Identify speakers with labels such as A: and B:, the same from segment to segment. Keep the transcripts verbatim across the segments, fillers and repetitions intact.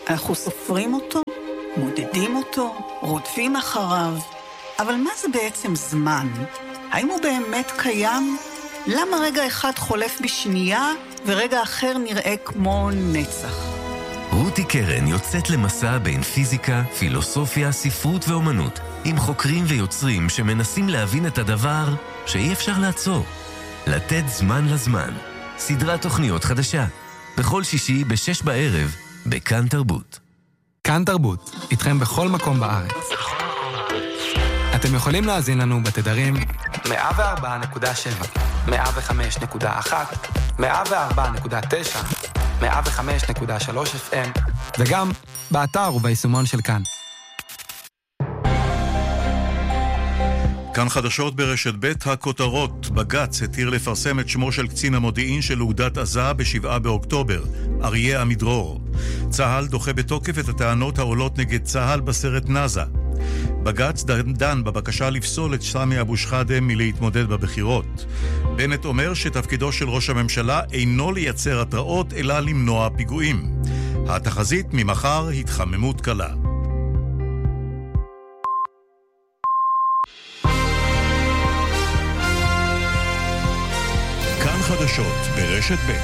A: אנחנו סופרים אותו, מודדים אותו, רודפים אחריו. אבל מה זה בעצם זמן? האם הוא באמת קיים? למה רגע אחד חולף בשנייה ורגע אחר נראה כמו נצח?
B: רותי קרן יוצאת למסע בין פיזיקה, פילוסופיה, ספרות ואומנות, עם חוקרים ויוצרים שמנסים להבין את הדבר שאי אפשר לעצור. לתת זמן לזמן. סדרת תוכניות חדשה. בכל שישי בשש בערב, בכאן תרבות.
C: כאן תרבות, איתכם בכל מקום בארץ. אתם יכולים להאזין לנו בתדרים מאה וארבע נקודה שבע, מאה וחמש נקודה אחת, מאה וארבע נקודה תשע, מאה וחמש נקודה שלוש אף אם, וגם באתר וביישומון של כאן.
D: כאן חדשות ברשת ב' הכותרות. בג"ץ התיר לפרסם את שמו של קצין המודיעין של אוגדת עזה בשבעה באוקטובר, אריה עמידרור. צה"ל דוחה בתוקף את הטענות העולות נגד צה"ל בסרט נאזה. בג"ץ דן בבקשה לפסול את סמי אבו שחאדה מלהתמודד בבחירות. בנט אומר שתפקידו של ראש הממשלה אינו לייצר התראות אלא למנוע פיגועים. התחזית ממחר התחממות קלה. כאן חדשות ברשת ב'.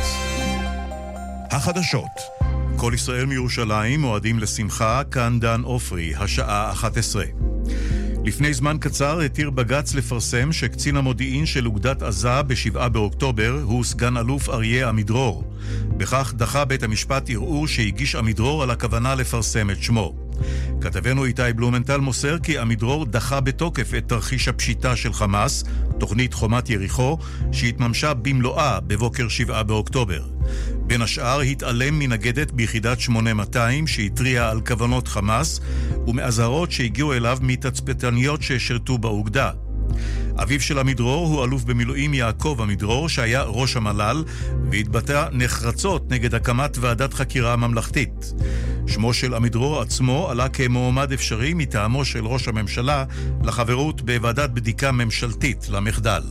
D: החדשות. כל ישראל מירושלים מועדים לשמחה, כאן דן אופרי, השעה אחת עשרה. לפני זמן קצר התיר בג"ץ לפרסם שקצין המודיעין של אוגדת עזה בשבעה באוקטובר הוא סגן אלוף אריה עמידרור. בכך דחה בית המשפט ערעור שהגיש עמידרור על הכוונה לפרסם את שמו. כתבנו איתי בלומנטל מוסר כי עמידרור דחה בתוקף את תרחיש הפשיטה של חמאס, תוכנית חומת יריחו, שהתממשה במלואה בבוקר שבעה באוקטובר. בין השאר התעלם מנגדת ביחידת שמונה מאתיים שהטריעה על כוונות חמאס ומאזהרות שהגיעו אליו מתצפיתניות ששרתו באוגדה. אביו של עמידרור הוא אלוף במילואים יעקב עמידרור שהיה ראש המל"ל והתבטא נחרצות נגד הקמת ועדת חקירה ממלכתית. שמו של עמידרור עצמו עלה כמועמד אפשרי מטעמו של ראש הממשלה לחברות בוועדת בדיקה ממשלתית למחדל.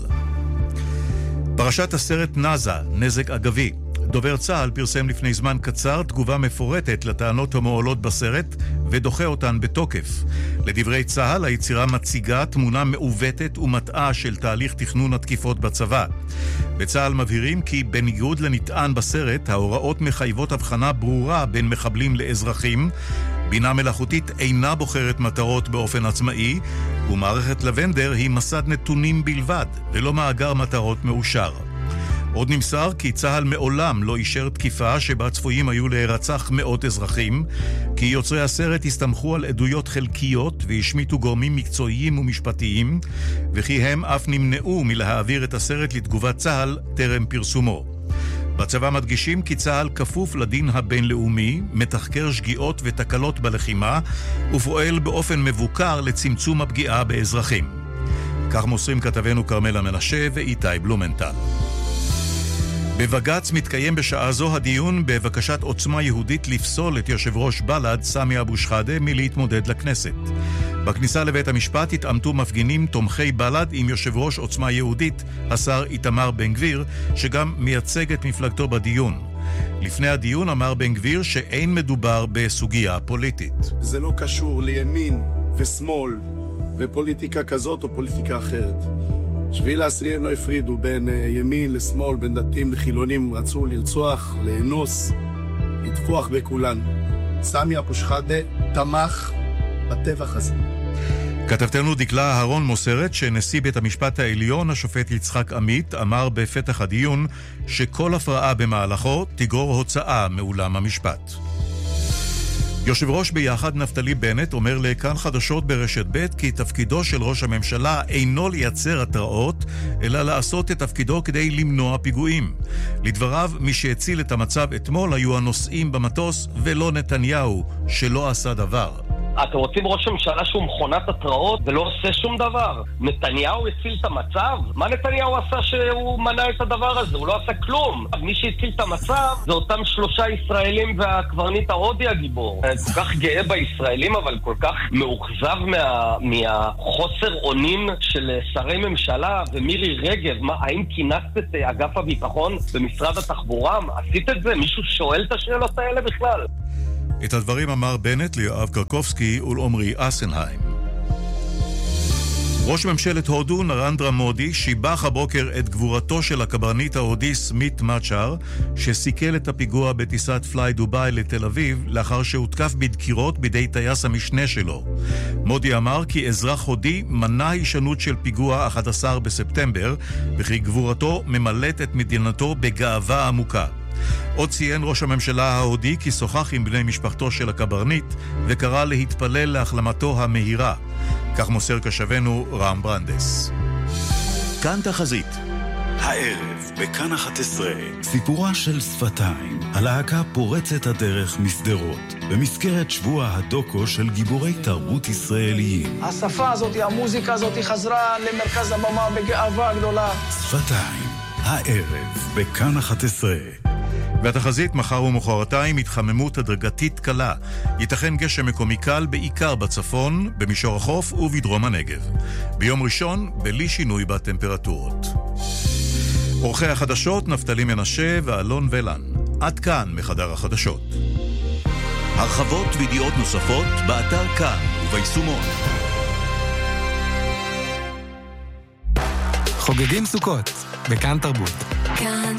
D: פרשת הסרט נאזה, נזק אגבי. דובר צה"ל פרסם לפני זמן קצר תגובה מפורטת לטענות המועלות בסרט ודוחה אותן בתוקף. לדברי צה"ל, היצירה מציגה תמונה מעוותת ומטעה של תהליך תכנון התקיפות בצבא. בצה"ל מבהירים כי בניגוד לנטען בסרט, ההוראות מחייבות הבחנה ברורה בין מחבלים לאזרחים, בינה מלאכותית אינה בוחרת מטרות באופן עצמאי, ומערכת לבנדר היא מסד נתונים בלבד, ולא מאגר מטרות מאושר. עוד נמסר כי צה"ל מעולם לא אישר תקיפה שבה צפויים היו להירצח מאות אזרחים, כי יוצרי הסרט הסתמכו על עדויות חלקיות והשמיטו גורמים מקצועיים ומשפטיים, וכי הם אף נמנעו מלהעביר את הסרט לתגובת צה"ל טרם פרסומו. בצבא מדגישים כי צה"ל כפוף לדין הבינלאומי, מתחקר שגיאות ותקלות בלחימה, ופועל באופן מבוקר לצמצום הפגיעה באזרחים. כך מוסרים כתבנו כרמלה מנשה ואיתי בלומנטל. בבג"ץ מתקיים בשעה זו הדיון בבקשת עוצמה יהודית לפסול את יושב ראש בל"ד סמי אבו שחאדה מלהתמודד לכנסת. בכניסה לבית המשפט התעמתו מפגינים תומכי בל"ד עם יושב ראש עוצמה יהודית, השר איתמר בן גביר, שגם מייצג את מפלגתו בדיון. לפני הדיון אמר בן גביר שאין מדובר בסוגיה פוליטית.
E: זה לא קשור לימין ושמאל ופוליטיקה כזאת או פוליטיקה אחרת. שביעי לעשירי לא הפרידו בין ימין לשמאל, בין דתיים לחילונים, רצו לרצוח, לאנוס, לטבוח בכולן. סמי אבו שחאדה תמך בטבח הזה.
D: כתבתנו דקלה אהרון מוסרת שנשיא בית המשפט העליון, השופט יצחק עמית, אמר בפתח הדיון שכל הפרעה במהלכו תגרור הוצאה מאולם המשפט. יושב ראש ביחד נפתלי בנט אומר לכאן חדשות ברשת ב' כי תפקידו של ראש הממשלה אינו לייצר התראות, אלא לעשות את תפקידו כדי למנוע פיגועים. לדבריו, מי שהציל את המצב אתמול היו הנוסעים במטוס ולא נתניהו, שלא עשה דבר.
F: אתם רוצים ראש הממשלה שהוא מכונת התראות ולא עושה שום דבר? נתניהו הציל את המצב? מה נתניהו עשה שהוא מנע את הדבר הזה? הוא לא עשה כלום. מי שהציל את המצב זה אותם שלושה ישראלים והקברניט ההודי הגיבור. אני כל כך גאה בישראלים, אבל כל כך מאוכזב מה, מהחוסר אונים של שרי ממשלה ומירי רגב. מה, האם כינסת את אגף הביטחון במשרד התחבורה? עשית את זה? מישהו שואל את השאלות האלה בכלל?
D: את הדברים אמר בנט ליואב קרקובסקי ולעומרי אסנהיים. ראש ממשלת הודו נרנדרה מודי שיבח הבוקר את גבורתו של הקברניט ההודי סמית מאצ'ר, שסיכל את הפיגוע בטיסת פליי דוביי לתל אביב לאחר שהותקף בדקירות בידי טייס המשנה שלו. מודי אמר כי אזרח הודי מנע הישנות של פיגוע אחד עשר בספטמבר, וכי גבורתו ממלאת את מדינתו בגאווה עמוקה. עוד ציין ראש הממשלה ההודי כי שוחח עם בני משפחתו של הקברניט וקרא להתפלל להחלמתו המהירה. כך מוסר קשבנו רם ברנדס.
G: כאן תחזית. הערב בכאן אחת עשרה, סיפורה של שפתיים, הלהקה פורצת הדרך מסדרות, במזכרת שבוע הדוקו של גיבורי תרבות ישראליים.
H: השפה הזאת, המוזיקה הזאת חזרה למרכז הבמה בגאווה גדולה.
G: שפתיים, הערב בכאן אחת עשרה.
D: והתחזית מחר ומחרתיים התחממות הדרגתית קלה. ייתכן גשם מקומי קל בעיקר בצפון, במישור החוף ובדרום הנגב. ביום ראשון, בלי שינוי בטמפרטורות. עורכי החדשות נפתלי מנשה ואלון ולן. עד כאן מחדר החדשות.
G: הרחבות וידיעות נוספות באתר כאן וביישומון.
C: חוגגים סוכות בכאן תרבות.
I: כאן